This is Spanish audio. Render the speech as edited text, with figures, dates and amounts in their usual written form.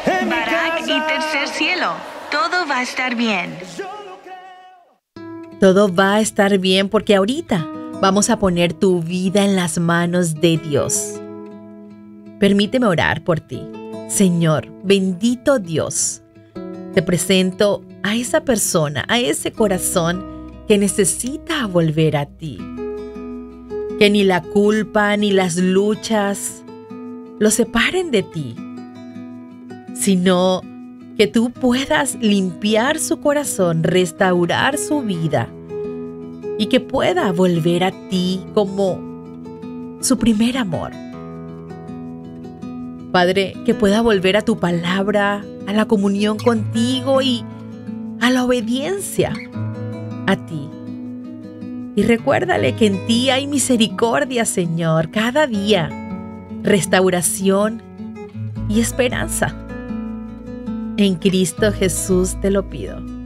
Barak y tercer cielo, todo va a estar bien. Todo va a estar bien porque ahorita vamos a poner tu vida en las manos de Dios. Permíteme orar por ti. Señor, bendito Dios, te presento a esa persona, a ese corazón que necesita volver a ti. Que ni la culpa ni las luchas lo separen de ti, sino que tú puedas limpiar su corazón, restaurar su vida y que pueda volver a ti como su primer amor. Padre, que pueda volver a tu palabra, a la comunión contigo y a la obediencia a ti. Y recuérdale que en ti hay misericordia, Señor, cada día, restauración y esperanza. En Cristo Jesús te lo pido.